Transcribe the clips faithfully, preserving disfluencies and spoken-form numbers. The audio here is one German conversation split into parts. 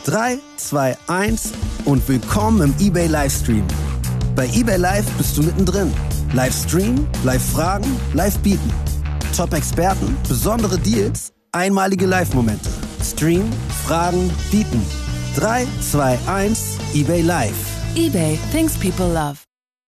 drei, zwei, eins und willkommen im eBay Livestream. Bei eBay Live bist du mittendrin. Live streamen, live fragen, live bieten. Top-Experten, besondere Deals, einmalige Live-Momente. Stream, fragen, bieten. drei, zwei, eins, eBay Live. eBay, things people love.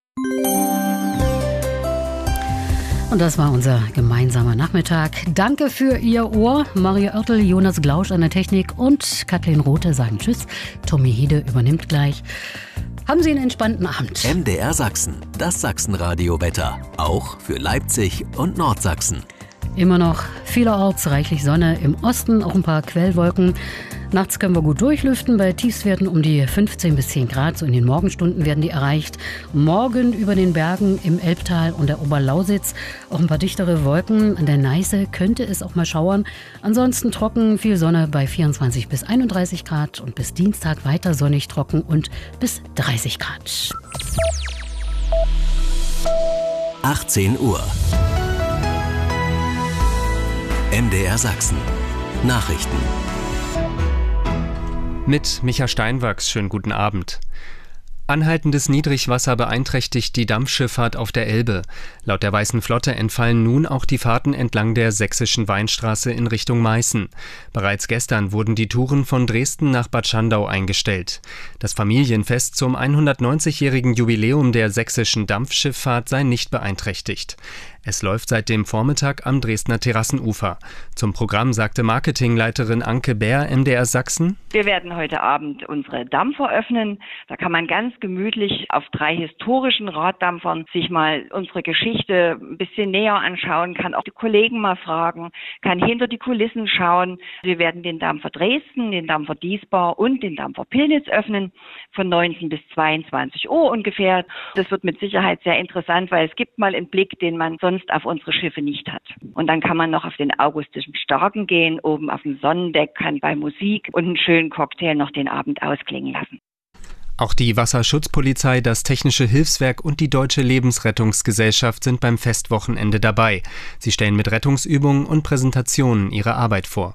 Und das war unser gemeinsamer Nachmittag. Danke für Ihr Ohr. Mario Oertel, Jonas Glausch an der Technik und Kathleen Rothe sagen Tschüss. Tommy Hede übernimmt gleich. Haben Sie einen entspannten Abend. M D R Sachsen, das Sachsenradio-Wetter. Auch für Leipzig und Nordsachsen. Immer noch vielerorts reichlich Sonne, im Osten auch ein paar Quellwolken. Nachts können wir gut durchlüften, bei Tiefstwerten um die fünfzehn bis zehn Grad, so in den Morgenstunden werden die erreicht. Morgen über den Bergen im Elbtal und der Oberlausitz auch ein paar dichtere Wolken. An der Neiße könnte es auch mal schauern. Ansonsten trocken, viel Sonne bei vierundzwanzig bis einunddreißig Grad und bis Dienstag weiter sonnig, trocken und bis dreißig Grad. achtzehn Uhr. M D R Sachsen. Nachrichten. Mit Micha Steinwachs, schönen guten Abend. Anhaltendes Niedrigwasser beeinträchtigt die Dampfschifffahrt auf der Elbe. Laut der Weißen Flotte entfallen nun auch die Fahrten entlang der Sächsischen Weinstraße in Richtung Meißen. Bereits gestern wurden die Touren von Dresden nach Bad Schandau eingestellt. Das Familienfest zum hundertneunzigjährigen Jubiläum der sächsischen Dampfschifffahrt sei nicht beeinträchtigt. Es läuft seit dem Vormittag am Dresdner Terrassenufer. Zum Programm sagte Marketingleiterin Anke Bär, M D R Sachsen: Wir werden heute Abend unsere Dampfer öffnen. Da kann man ganz gemütlich auf drei historischen Raddampfern sich mal unsere Geschichte ein bisschen näher anschauen, kann auch die Kollegen mal fragen, kann hinter die Kulissen schauen. Wir werden den Dampfer Dresden, den Dampfer Diesbar und den Dampfer Pillnitz öffnen von neunzehn bis zweiundzwanzig Uhr ungefähr. Das wird mit Sicherheit sehr interessant, weil es gibt mal einen Blick, den man sonst auf unsere Schiffe nicht hat. Und dann kann man noch auf den Augustischen Starken gehen, oben auf dem Sonnendeck, kann bei Musik und einem schönen Cocktail noch den Abend ausklingen lassen. Auch die Wasserschutzpolizei, das Technische Hilfswerk und die Deutsche Lebensrettungsgesellschaft sind beim Festwochenende dabei. Sie stellen mit Rettungsübungen und Präsentationen ihre Arbeit vor.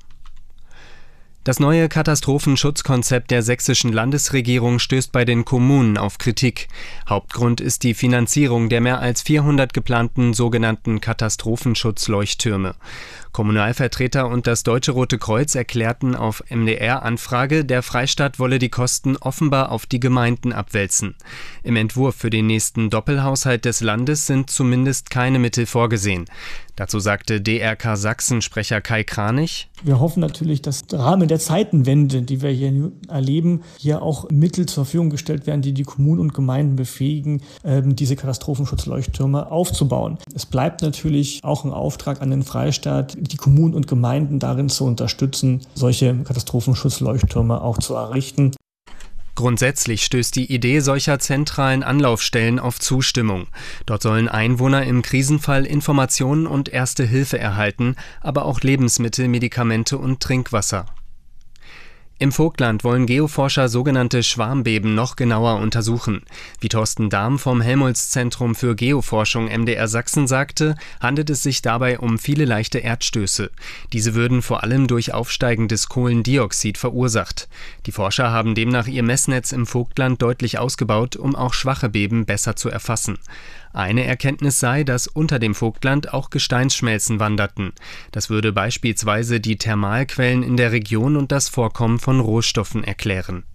Das neue Katastrophenschutzkonzept der sächsischen Landesregierung stößt bei den Kommunen auf Kritik. Hauptgrund ist die Finanzierung der mehr als vierhundert geplanten sogenannten Katastrophenschutzleuchttürme. Kommunalvertreter und das Deutsche Rote Kreuz erklärten auf M D R-Anfrage, der Freistaat wolle die Kosten offenbar auf die Gemeinden abwälzen. Im Entwurf für den nächsten Doppelhaushalt des Landes sind zumindest keine Mittel vorgesehen. Dazu sagte D R K Sachsen-Sprecher Kai Kranich: Wir hoffen natürlich, dass im Rahmen der Zeitenwende, die wir hier erleben, hier auch Mittel zur Verfügung gestellt werden, die die Kommunen und Gemeinden befähigen, diese Katastrophenschutzleuchttürme aufzubauen. Es bleibt natürlich auch ein Auftrag an den Freistaat, die Kommunen und Gemeinden darin zu unterstützen, solche Katastrophenschutzleuchttürme auch zu errichten. Grundsätzlich stößt die Idee solcher zentralen Anlaufstellen auf Zustimmung. Dort sollen Einwohner im Krisenfall Informationen und Erste Hilfe erhalten, aber auch Lebensmittel, Medikamente und Trinkwasser. Im Vogtland wollen Geoforscher sogenannte Schwarmbeben noch genauer untersuchen. Wie Thorsten Dahm vom Helmholtz-Zentrum für Geoforschung M D R Sachsen sagte, handelt es sich dabei um viele leichte Erdstöße. Diese würden vor allem durch aufsteigendes Kohlendioxid verursacht. Die Forscher haben demnach ihr Messnetz im Vogtland deutlich ausgebaut, um auch schwache Beben besser zu erfassen. Eine Erkenntnis sei, dass unter dem Vogtland auch Gesteinsschmelzen wanderten. Das würde beispielsweise die Thermalquellen in der Region und das Vorkommen von Rohstoffen erklären.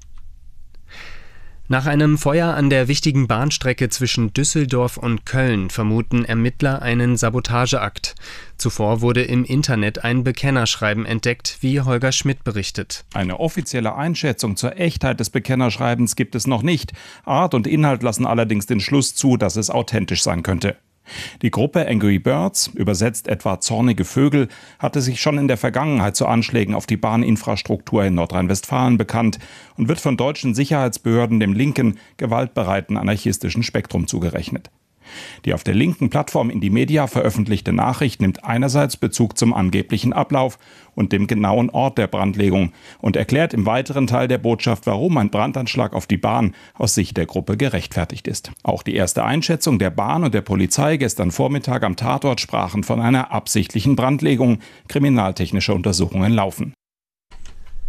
Nach einem Feuer an der wichtigen Bahnstrecke zwischen Düsseldorf und Köln vermuten Ermittler einen Sabotageakt. Zuvor wurde im Internet ein Bekennerschreiben entdeckt, wie Holger Schmidt berichtet. Eine offizielle Einschätzung zur Echtheit des Bekennerschreibens gibt es noch nicht. Art und Inhalt lassen allerdings den Schluss zu, dass es authentisch sein könnte. Die Gruppe Angry Birds, übersetzt etwa zornige Vögel, hatte sich schon in der Vergangenheit zu Anschlägen auf die Bahninfrastruktur in Nordrhein-Westfalen bekannt und wird von deutschen Sicherheitsbehörden dem linken, gewaltbereiten anarchistischen Spektrum zugerechnet. Die auf der linken Plattform Indymedia veröffentlichte Nachricht nimmt einerseits Bezug zum angeblichen Ablauf und dem genauen Ort der Brandlegung und erklärt im weiteren Teil der Botschaft, warum ein Brandanschlag auf die Bahn aus Sicht der Gruppe gerechtfertigt ist. Auch die erste Einschätzung der Bahn und der Polizei gestern Vormittag am Tatort sprachen von einer absichtlichen Brandlegung. Kriminaltechnische Untersuchungen laufen.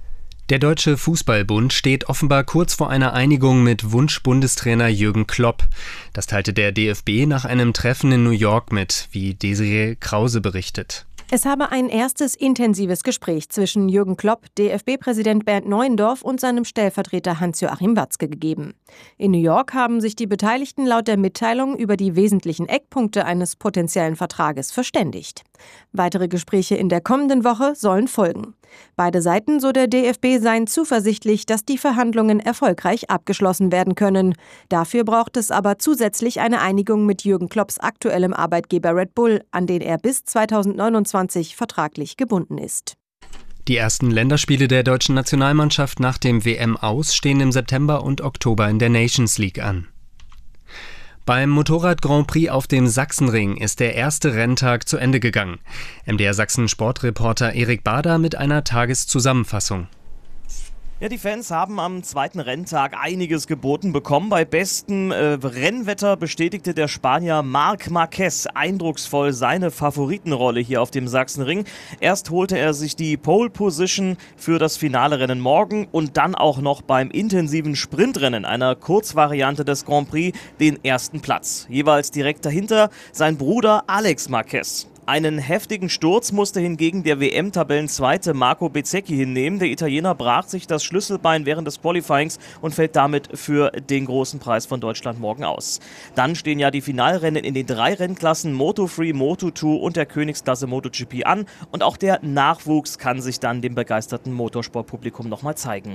Der Deutsche Fußballbund steht offenbar kurz vor einer Einigung mit Wunsch-Bundestrainer Jürgen Klopp. Das teilte der D F B nach einem Treffen in New York mit, wie Desiree Krause berichtet. Es habe ein erstes intensives Gespräch zwischen Jürgen Klopp, D F B-Präsident Bernd Neuendorf und seinem Stellvertreter Hans-Joachim Watzke gegeben. In New York haben sich die Beteiligten laut der Mitteilung über die wesentlichen Eckpunkte eines potenziellen Vertrages verständigt. Weitere Gespräche in der kommenden Woche sollen folgen. Beide Seiten, so der D F B, seien zuversichtlich, dass die Verhandlungen erfolgreich abgeschlossen werden können. Dafür braucht es aber zusätzlich eine Einigung mit Jürgen Klopps aktuellem Arbeitgeber Red Bull, an den er bis zweitausendneunundzwanzig vertraglich gebunden ist. Die ersten Länderspiele der deutschen Nationalmannschaft nach dem W M-Aus stehen im September und Oktober in der Nations League an. Beim Motorrad-Grand Prix auf dem Sachsenring ist der erste Renntag zu Ende gegangen. M D R Sachsen-Sportreporter Erik Bader mit einer Tageszusammenfassung. Ja, die Fans haben am zweiten Renntag einiges geboten bekommen. Bei bestem äh, Rennwetter bestätigte der Spanier Marc Marquez eindrucksvoll seine Favoritenrolle hier auf dem Sachsenring. Erst holte er sich die Pole Position für das finale Rennen morgen und dann auch noch beim intensiven Sprintrennen, einer Kurzvariante des Grand Prix, den ersten Platz. Jeweils direkt dahinter sein Bruder Alex Marquez. Einen heftigen Sturz musste hingegen der W M-Tabellenzweite Marco Bezzecchi hinnehmen. Der Italiener brach sich das Schlüsselbein während des Qualifyings und fällt damit für den großen Preis von Deutschland morgen aus. Dann stehen ja die Finalrennen in den drei Rennklassen Moto drei, Moto zwei und der Königsklasse MotoGP an. Und auch der Nachwuchs kann sich dann dem begeisterten Motorsportpublikum nochmal zeigen.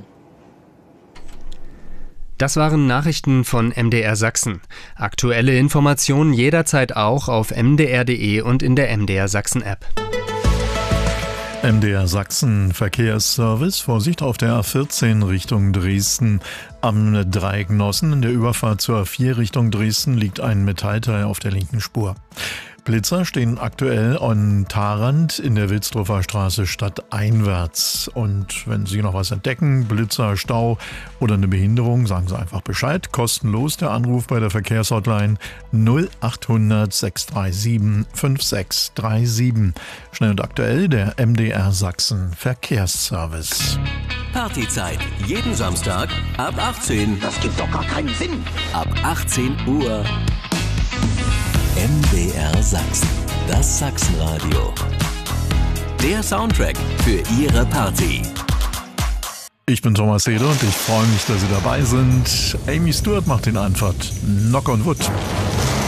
Das waren Nachrichten von M D R Sachsen. Aktuelle Informationen jederzeit auch auf m d r punkt d e und in der M D R Sachsen App. M D R Sachsen Verkehrsservice. Vorsicht auf der A vierzehn Richtung Dresden. Am Dreieck Nossen in der Überfahrt zur A vier Richtung Dresden liegt ein Metallteil auf der linken Spur. Blitzer stehen aktuell an Tharand in der Wilsdruffer Straße stadteinwärts. Und wenn Sie noch was entdecken, Blitzer, Stau oder eine Behinderung, sagen Sie einfach Bescheid. Kostenlos der Anruf bei der Verkehrshotline null achthundert sechs drei sieben fünf sechs drei sieben. Schnell und aktuell der M D R Sachsen Verkehrsservice. Partyzeit. Jeden Samstag ab achtzehn. Das gibt doch gar keinen Sinn. Ab achtzehn Uhr. M D R Sachsen. Das Sachsenradio. Der Soundtrack für Ihre Party. Ich bin Thomas Heder und ich freue mich, dass Sie dabei sind. Amy Stewart macht den Antwort Knock on Wood.